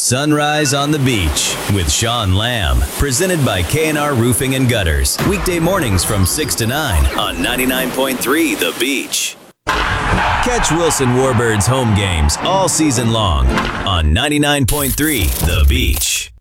Sunrise on the Beach with Sean Lamb. Presented by K&R Roofing and Gutters. Weekday mornings from 6 to 9 on 99.3 The Beach. Catch Wilson Warbird's home games all season long on 99.3 The Beach.